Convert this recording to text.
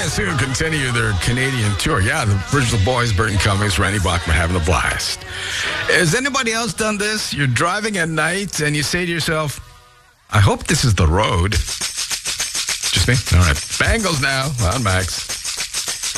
Guess Who continue their Canadian tour. Yeah, the original boys, Burton Cummings, Randy Bachman, having a blast. Has anybody else done this? You're driving at night and you say to yourself, I hope this is the road. Just me? All right. Bangles now on Max.